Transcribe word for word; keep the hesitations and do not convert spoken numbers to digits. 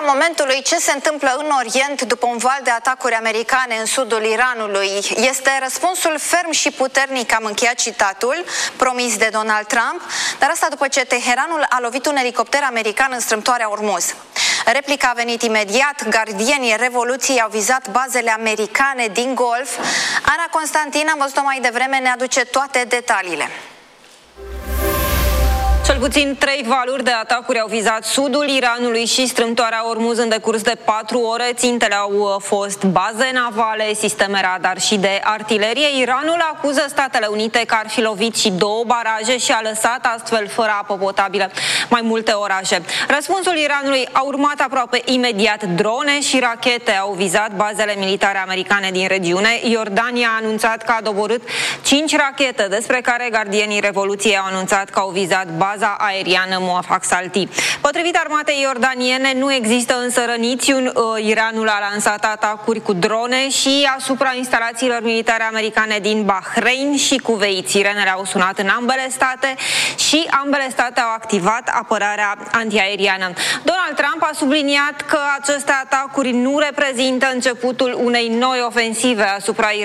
momentului, ce se întâmplă în Orient după un val de atacuri americane în sudul Iranului este răspunsul ferm și puternic, am încheiat citatul, promis de Donald Trump, dar asta după ce Teheranul a lovit un elicopter american în strâmtoarea Ormuz. Replica a venit imediat, gardienii Revoluției au vizat bazele americane din Golf. Ana Constantin, am văzut-o mai devreme, ne aduce toate detaliile. Cel puțin trei valuri de atacuri au vizat sudul Iranului și strâmtoarea Ormuz în decurs de patru ore. Țintele au fost baze navale, sisteme radar și de artilerie. Iranul acuză Statele Unite că ar fi lovit și două baraje și a lăsat astfel fără apă potabilă mai multe orașe. Răspunsul Iranului a urmat aproape imediat. Drone și rachete au vizat bazele militare americane din regiune. Iordania a anunțat că a doborât cinci rachete, despre care gardienii Revoluției au anunțat că au vizat baza aeriană Moafaq Salti. Potrivit armatei iordaniene, nu există însă răniți. Iranul a lansat atacuri cu drone și asupra instalațiilor militare americane din Bahrain și Kuwait. Sirenele au sunat în ambele state și ambele state au activat apărarea antiaeriană. Donald Trump a subliniat că aceste atacuri nu reprezintă începutul unei noi ofensive asupra Iranului.